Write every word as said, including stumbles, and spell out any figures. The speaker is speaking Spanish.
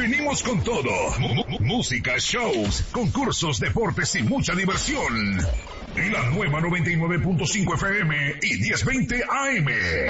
venimos con todo. M- música, shows, concursos, deportes y mucha diversión. Y la nueva noventa y nueve punto cinco F M y diez veinte A M.